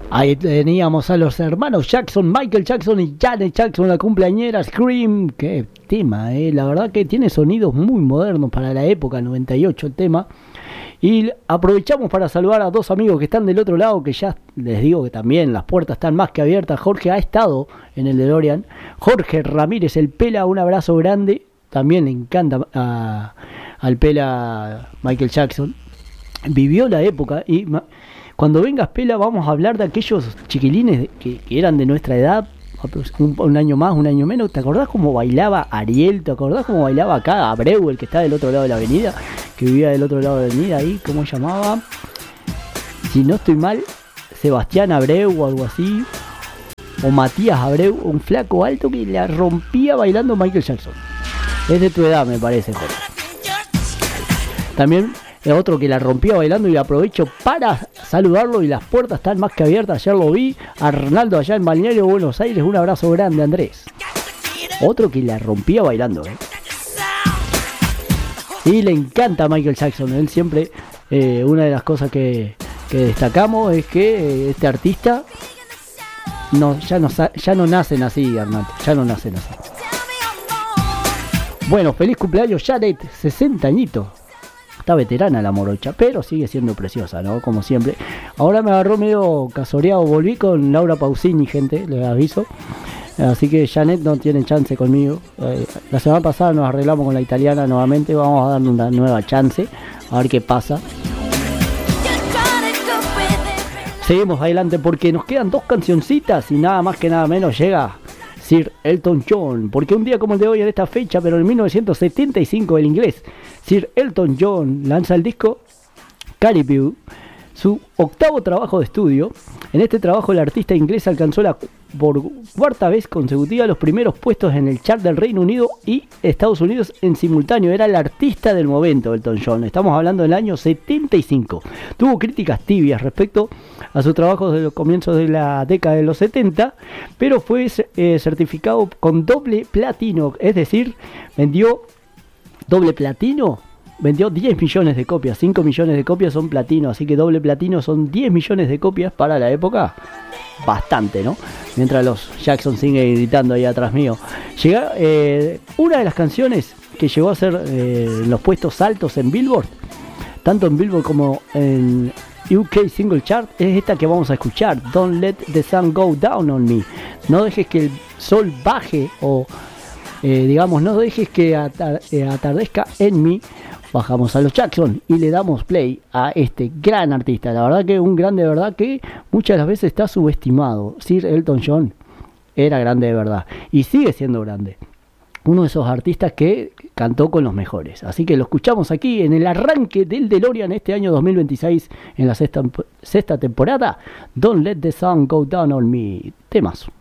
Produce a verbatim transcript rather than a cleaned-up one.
Ahí teníamos a los hermanos Jackson, Michael Jackson y Janet Jackson, la cumpleañera Scream. Qué tema, eh. La verdad que tiene sonidos muy modernos para la época, noventa y ocho el tema. Y aprovechamos para saludar a dos amigos que están del otro lado, que ya les digo que también las puertas están más que abiertas. Jorge ha estado en el DeLorean. Jorge Ramírez, el Pela, un abrazo grande. También le encanta a, al Pela Michael Jackson. Vivió la época y cuando vengas, Pela, vamos a hablar de aquellos chiquilines que, que eran de nuestra edad, un, un año más, un año menos. ¿Te acordás cómo bailaba Ariel? ¿Te acordás cómo bailaba acá Abreu, el que está del otro lado de la avenida? Que vivía del otro lado de la avenida ahí, ¿cómo se llamaba? Si no estoy mal, Sebastián Abreu o algo así. O Matías Abreu, un flaco alto que la rompía bailando Michael Jackson. Es de tu edad, me parece, Jorge. También es otro que la rompía bailando y aprovecho para saludarlo y las puertas están más que abiertas. Ayer lo vi, a Arnaldo allá en Balneario, Buenos Aires. Un abrazo grande, Andrés. Otro que la rompía bailando, ¿eh? Y le encanta a Michael Jackson. Él siempre, eh, una de las cosas que, que destacamos es que eh, este artista no, ya, no, ya no nacen así, Arnaldo. Ya no nacen así. Bueno, feliz cumpleaños, Janet, sesenta añitos. Está veterana la morocha, pero sigue siendo preciosa, ¿no? Como siempre. Ahora me agarró medio casoreado. Volví con Laura Pausini, gente, les aviso. Así que Janet no tiene chance conmigo. Eh, la semana pasada nos arreglamos con la italiana nuevamente. Vamos a darle una nueva chance. A ver qué pasa. Seguimos adelante porque nos quedan dos cancioncitas y nada más que nada menos llega Sir Elton John, porque un día como el de hoy en esta fecha, pero en mil novecientos setenta y cinco el inglés Sir Elton John lanza el disco Caribou, su octavo trabajo de estudio. En este trabajo el artista inglés alcanzó la por cuarta vez consecutiva los primeros puestos en el chart del Reino Unido y Estados Unidos en simultáneo. Era el artista del momento, Elton John. Estamos hablando del año setenta y cinco. Tuvo críticas tibias respecto a su trabajo desde los comienzos de la década de los setenta, pero fue eh, certificado con doble platino, es decir, vendió doble platino. Vendió diez millones de copias, cinco millones de copias son platino, así que doble platino son diez millones de copias para la época. Bastante, ¿no? Mientras los Jackson siguen gritando ahí atrás mío. Llega, eh, una de las canciones que llegó a ser eh, los puestos altos en Billboard, tanto en Billboard como en U K Single Chart, es esta que vamos a escuchar, Don't Let the Sun Go Down on Me. No dejes que el sol baje o eh, digamos, no dejes que atar, eh, atardezca en mí. Bajamos a los Jackson y le damos play a este gran artista. La verdad que un grande de verdad que muchas de las veces está subestimado. Sir Elton John era grande de verdad y sigue siendo grande. Uno de esos artistas que cantó con los mejores. Así que lo escuchamos aquí en el arranque del DeLorean este año dos mil veintiséis en la sexta, sexta temporada. Don't Let the Sun Go Down on Me. Temazo.